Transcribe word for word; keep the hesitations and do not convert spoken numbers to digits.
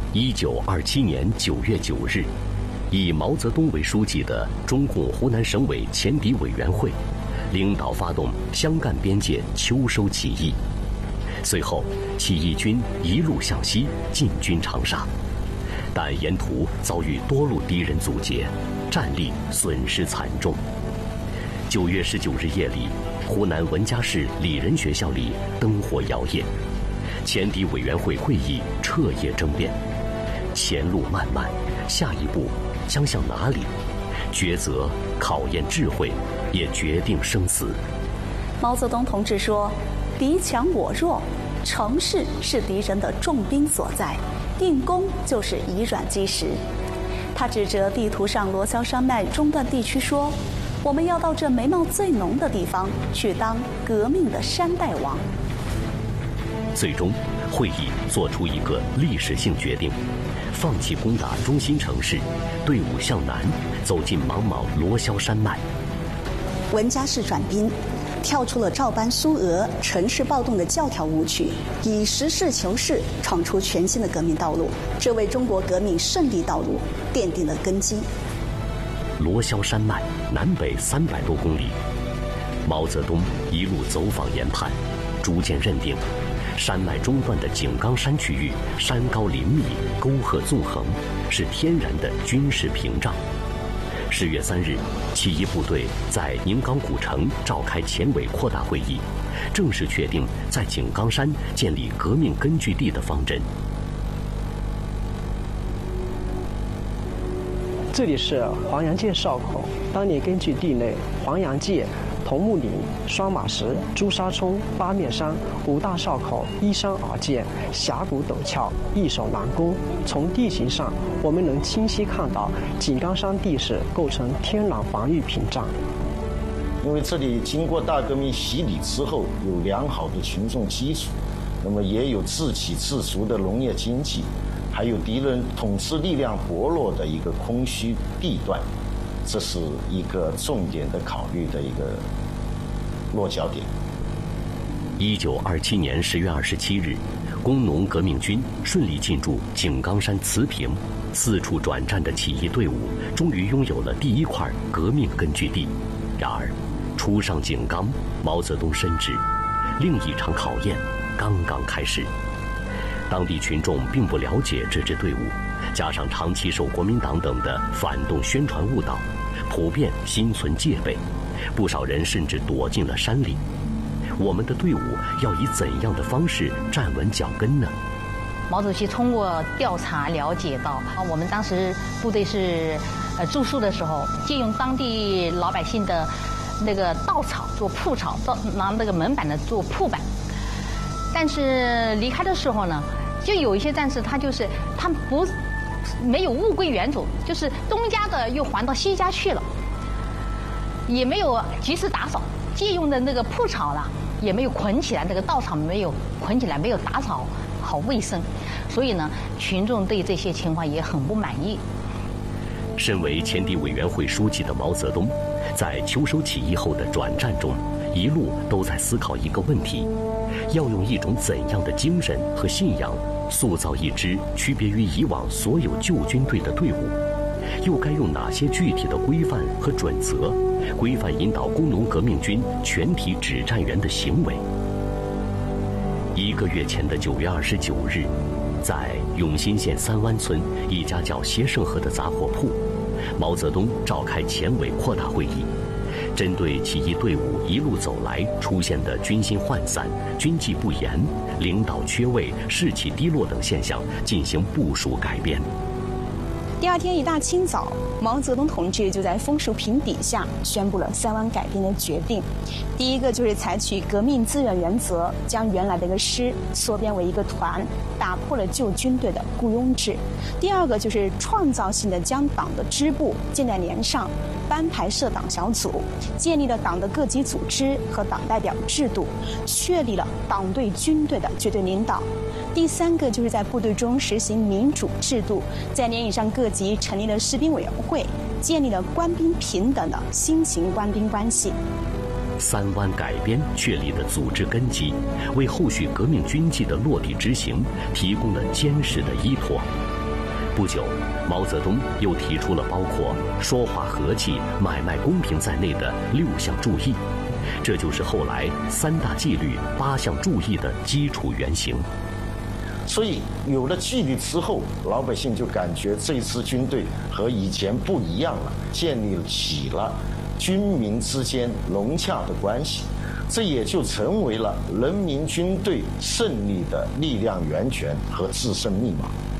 一九二七年九月九日，以毛泽东为书记的中共湖南省委前敌委员会，领导发动湘赣边界秋收起义。随后，起义军一路向西进军长沙，但沿途遭遇多路敌人阻截，战力损失惨重。九月十九日夜里，湖南文家市理仁学校里灯火摇曳，前敌委员会会议彻夜争辩。前路漫漫，下一步将向哪里？抉择考验智慧，也决定生死。 毛泽东同志说：“敌强我弱，城市是敌人的重兵所在，硬攻就是以软击实。”他指着地图上罗霄山脉中段地区说：“我们要到这眉毛最浓的地方去当革命的山大王。” 最终，会议做出一个历史性决定，放弃攻打中心城市，队伍向南走进茫茫罗霄山脉。 文家市转兵，跳出了照搬苏俄城市暴动的教条误区，以实事求是闯出全新的革命道路，这为中国革命胜利道路奠定了根基。 罗霄山脉南北三百多公里，毛泽东一路走访研判，逐渐认定山脉中段的井冈山区域山高林密，沟壑纵横，是天然的军事屏障。十月三日，起义部队在宁冈古城召开前委扩大会议，正式确定在井冈山建立革命根据地的方针。 这里是黄杨界哨口，当年根据地内黄杨界、桐木岭、双马石、朱砂冲、八面山五大哨口依山而建，峡谷陡峭，易守难攻。从地形上，我们能清晰看到井冈山地势构成天然防御屏障。 因为这里经过大革命洗礼之后，有良好的群众基础，那么也有自给自足的农业经济，还有敌人统治力量薄弱的一个空虚地段，这是一个重点的考虑的一个落脚点。 一九二七年十月二十七日，工农革命军顺利进驻井冈山慈平，四处转战的起义队伍终于拥有了第一块革命根据地。然而，初上井冈，毛泽东深知，另一场考验刚刚开始。当地群众并不了解这支队伍，加上长期受国民党等的反动宣传误导，普遍心存戒备，不少人甚至躲进了山里。我们的队伍要以怎样的方式站稳脚跟呢？ 毛主席通过调查了解到，我们当时部队是呃住宿的时候，借用当地老百姓的那个稻草做铺草，拿那个门板呢做铺板。但是离开的时候呢，就有一些战士他就是他不没有物归原主，就是东家的又还到西家去了，也没有及时打扫，借用的那个铺草了也没有捆起来，那个稻草没有捆起来，没有打扫好卫生，所以呢，群众对这些情况也很不满意。 身为前敌委员会书记的毛泽东，在秋收起义后的转战中，一路都在思考一个问题：要用一种怎样的精神和信仰，塑造一支区别于以往所有旧军队的队伍？又该用哪些具体的规范和准则，规范引导工农革命军全体指战员的行为？一个月前的九月二十九日，在永新县三湾村一家叫协盛河的杂货铺，毛泽东召开前委扩大会议，针对起义队伍一路走来出现的军心涣散、军纪不严、领导缺位、士气低落等现象进行部署改编。 第二天一大清早，毛泽东同志就在枫树坪底下宣布了三湾改编的决定。第一个就是采取革命自愿原则，将原来的一个师缩编为一个团，打破了旧军队的雇佣制。第二个就是创造性的将党的支部建在连上，班排设党小组，建立了党的各级组织和党代表制度，确立了党对军队的绝对领导。第三个就是在部队中实行民主制度，在连以上各级成立了士兵委员会，建立了官兵平等的新型官兵关系。 三湾改编确立的组织根基，为后续革命军纪的落地执行提供了坚实的依托。 不久，毛泽东又提出了包括说话和气、买卖公平在内的六项注意，这就是后来三大纪律八项注意的基础原型。 所以有了纪律之后，老百姓就感觉这支军队和以前不一样了，建立起了军民之间融洽的关系，这也就成为了人民军队胜利的力量源泉和制胜密码。